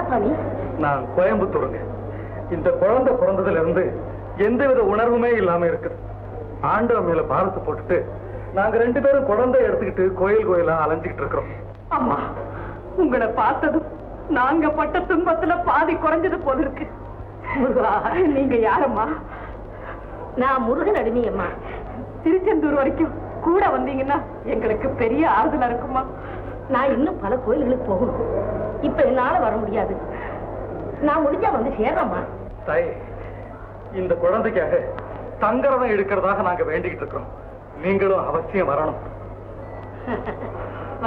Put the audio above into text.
யாருப்பா நீ? நான் கோயம்புத்தூருங்க. இந்த குழந்தை பிறந்ததுல இருந்து எந்தவித உணர்வுமே இல்லாம இருக்குது. ஆண்டவன் மேல பாரத்தை போட்டுட்டு நாங்க 2 பேரும் குழந்தை எடுத்துக்கிட்டு கோயில் கோயிலா அலைஞ்சுக்கிட்டு இருக்கிறோம். அம்மா, உங்களை பார்த்ததும் நாங்க பட்ட துன்பத்துல பாதி குறைஞ்சது போல இருக்கு. நீங்க யாரம்மா? நான் முருகன் அடிமை அம்மா. திருச்செந்தூர் வரைக்கும் கூட வந்தீங்கன்னா எங்களுக்கு பெரிய ஆறுதலா இருக்குமா? நான் இன்னும் பல கோயில்களுக்கு போகணும். இப்ப என்னால வர முடியாது. நான் முடிஞ்சா வந்து சேர்றேம்மா. தாய், இந்த குழந்தைக்காக தங்கரதம் எடுக்கிறதாக நாங்க வேண்டிக்கிட்டு இருக்கிறோம். நீங்களும் அவசியம் வரணும்.